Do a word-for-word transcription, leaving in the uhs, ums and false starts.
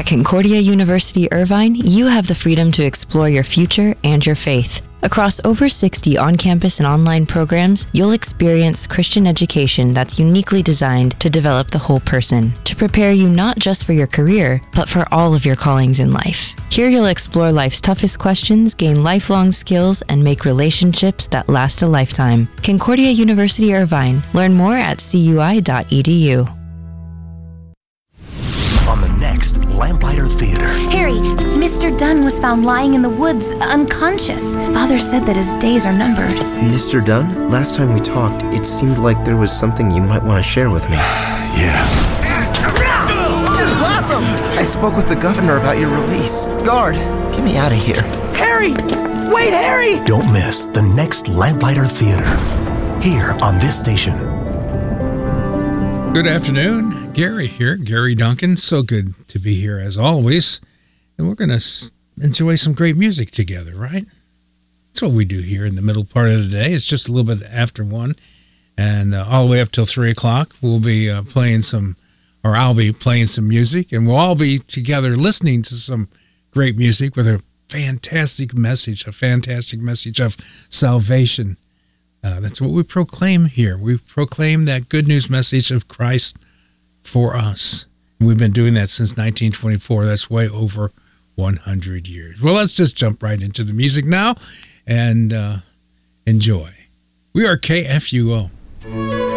At Concordia University Irvine, you have the freedom to explore your future and your faith. Across over sixty on-campus and online programs, you'll experience Christian education that's uniquely designed to develop the whole person, to prepare you not just for your career, but for all of your callings in life. Here you'll explore life's toughest questions, gain lifelong skills, and make relationships that last a lifetime. Concordia University Irvine. Learn more at c u i dot e d u. On the next Lamplighter Theater. Harry, Mister Dunn was found lying in the woods, unconscious. Father said that his days are numbered. Mister Dunn, last time we talked, it seemed like there was something you might want to share with me. Yeah. I spoke with the governor about your release. Guard, get me out of here. Harry! Wait, Harry! Don't miss the next Lamplighter Theater. Here on this station. Good afternoon. Gary here, Gary Duncan. So good to be here as always. And we're going to enjoy some great music together, right? That's what we do here in the middle part of the day. It's just a little bit after one. And uh, all the way up till three o'clock, we'll be uh, playing some, or I'll be playing some music. And we'll all be together listening to some great music with a fantastic message, a fantastic message of salvation. Uh, that's what we proclaim here. We proclaim that good news message of Christ for us. And we've been doing that since nineteen twenty-four. That's way over one hundred years. Well, let's just jump right into the music now and uh, enjoy. We are K F U O.